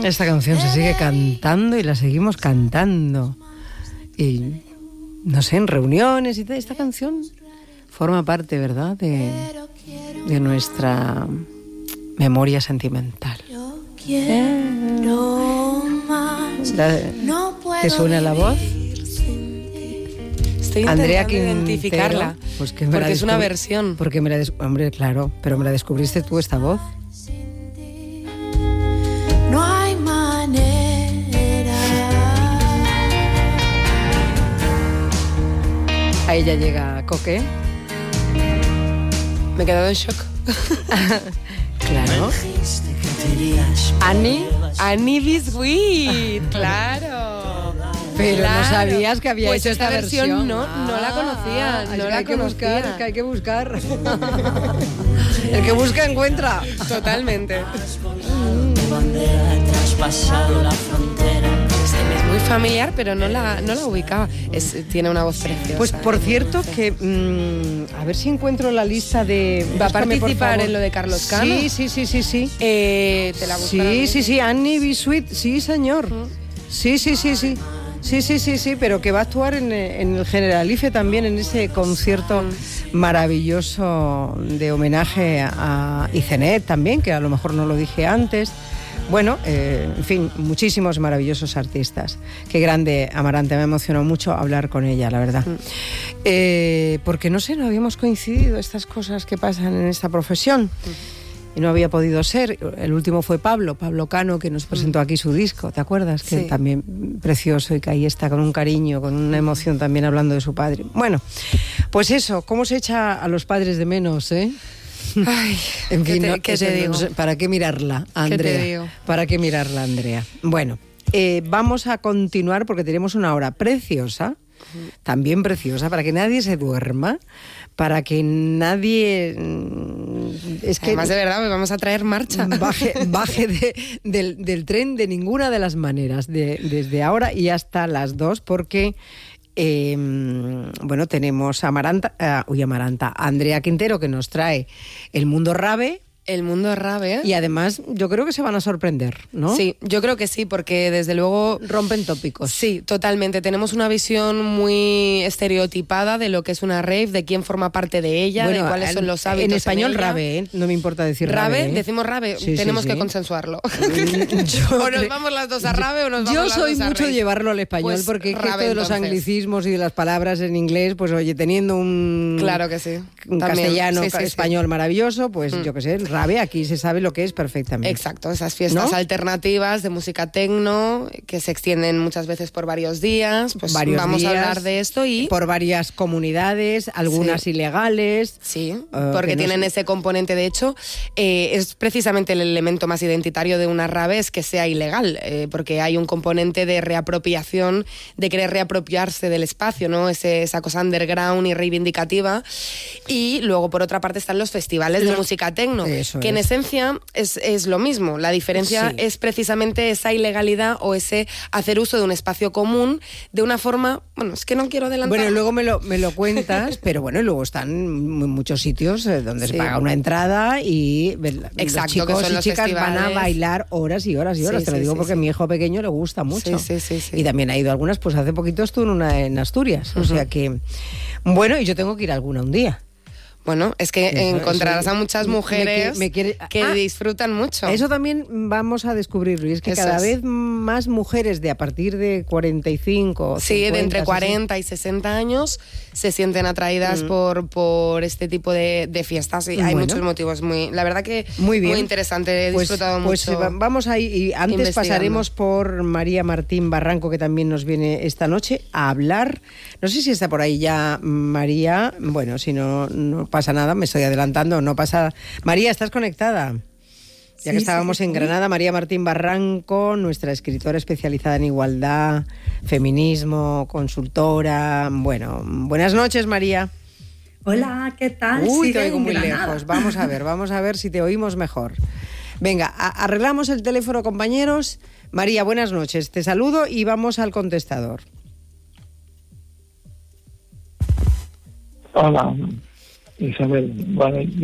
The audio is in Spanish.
Esta canción se sigue cantando y la seguimos cantando. Y no sé, en reuniones y tal. Esta canción forma parte, ¿verdad?, de nuestra memoria sentimental. ¿Te suena la voz? Estoy Andrea intentando identificarla, pues que porque es una versión. Porque hombre, claro, pero me la descubriste tú, esta voz. No hay manera. Ahí ya llega Coque. Me he quedado en shock. Claro. Annie Biscuit, claro. Pero claro. No sabías que había pues hecho esta versión. No la conocía. Hay que buscar. El que busca encuentra. Totalmente. Traspasado la frontera. Es muy familiar, pero no la ubicaba. Tiene una voz preciosa. Pues por cierto que a ver si encuentro la lista de... ¿Va a participar en lo de Carlos Cano? Sí. Te la buscaré. Sí, Annie Biscuit, sí, señor. Sí, pero que va a actuar en el Generalife también, en ese concierto maravilloso de homenaje a Icenet también, que a lo mejor no lo dije antes. Bueno, en fin, muchísimos maravillosos artistas. Qué grande, Amaranta, me emocionó mucho hablar con ella, la verdad. Porque no sé, no habíamos coincidido estas cosas que pasan en esta profesión. Y no había podido ser. El último fue Pablo Cano, que nos presentó aquí su disco, ¿te acuerdas? Que también precioso, y que ahí está con un cariño, con una emoción también hablando de su padre. Bueno, pues eso, ¿cómo se echa a los padres de menos, eh? Ay, en fin, ¿qué te digo? ¿Para qué mirarla, Andrea? ¿Qué te digo? ¿Para qué mirarla, Andrea? Bueno, vamos a continuar porque tenemos una hora preciosa, también preciosa, para que nadie se duerma, para que nadie... Es que además, de verdad, me vamos a traer marcha. Baje del tren de ninguna de las maneras, desde ahora y hasta las 2, porque... bueno, tenemos a Andrea Quintero, que nos trae El Mundo Rave. El Mundo Rave. Y además yo creo que se van a sorprender, ¿no? Sí, yo creo que sí, porque desde luego... rompen tópicos. Sí, totalmente. Tenemos una visión muy estereotipada de lo que es una rave, de quién forma parte de ella, de cuáles son los hábitos. En español ella. Rave, ¿eh? No me importa decir rave. ¿Rave? Decimos rave. Sí, tenemos sí. que consensuarlo. O nos vamos las dos a rave o nos vamos yo las soy dos a mucho rave. llevarlo al español, Pues porque rave, esto de los entonces. anglicismos y de las palabras en inglés, pues oye, teniendo un... Claro que sí. Un También. castellano, Sí, español maravilloso, pues yo qué sé, el rave aquí se sabe lo que es perfectamente. Exacto, esas fiestas ¿no? alternativas de música tecno que se extienden muchas veces por varios días. Pues vamos a hablar de esto y... por varias comunidades, algunas ilegales. Sí, porque tienen ese componente. De hecho, es precisamente el elemento más identitario de una rave, es que sea ilegal, porque hay un componente de reapropiación, de querer reapropiarse del espacio, ¿no? Esa cosa underground y reivindicativa. Y luego, por otra parte, están los festivales de música tecno, que en esencia es lo mismo. La diferencia es precisamente esa ilegalidad o ese hacer uso de un espacio común de una forma... Bueno, es que no quiero adelantar. Bueno, luego me lo cuentas, pero bueno, luego están muchos sitios donde se paga una entrada y exacto, los chicos que son y los chicas festivales. van a bailar horas y horas y horas. Te lo digo porque a mi hijo pequeño le gusta mucho. Sí. Y también ha ido algunas, pues hace poquito estuvo en Asturias. O sea que... Bueno, y yo tengo que ir alguna un día. Bueno, es que encontrarás a muchas mujeres que disfrutan mucho. Eso también vamos a descubrirlo. Y es que cada vez más mujeres de a partir de 45... Sí, 50, de entre 40 60. y 60 años se sienten atraídas por este tipo de fiestas. Y hay muchos motivos. La verdad que muy interesante. He disfrutado mucho. Pues vamos ahí. Y antes pasaremos por María Martín Barranco, que también nos viene esta noche a hablar. No sé si está por ahí ya María. Bueno, si no pasa nada, me estoy adelantando, no pasa... María, ¿estás conectada? Ya que estábamos en Granada, María Martín Barranco, nuestra escritora especializada en igualdad, feminismo, consultora... Bueno, buenas noches, María. Hola, ¿qué tal? Uy, te oigo muy lejos. Vamos a ver si te oímos mejor. Venga, arreglamos el teléfono, compañeros. María, buenas noches, te saludo y vamos al contestador. Hola, Isabel. Bueno,